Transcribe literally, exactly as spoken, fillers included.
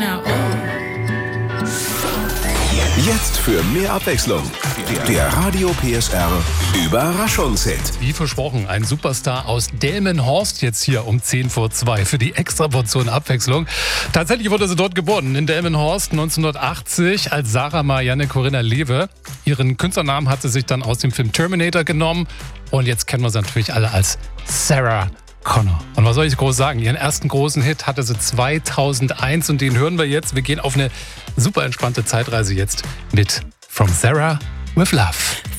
now. Oh. Jetzt für mehr Abwechslung. Der Radio P S R Überraschungshit. Wie versprochen, ein Superstar aus Delmenhorst jetzt hier um zehn vor zwei für die Extraportion Abwechslung. Tatsächlich wurde sie dort geboren, in Delmenhorst neunzehnhundertachtzig als Sarah Marianne Corinna Lewe. Ihren Künstlernamen hat sie sich dann aus dem Film Terminator genommen und jetzt kennen wir sie natürlich alle als Sarah Connor. Und was soll ich groß sagen? Ihren ersten großen Hit hatte sie zweitausendeins und den hören wir jetzt. Wir gehen auf eine super entspannte Zeitreise jetzt mit From Sarah with Love.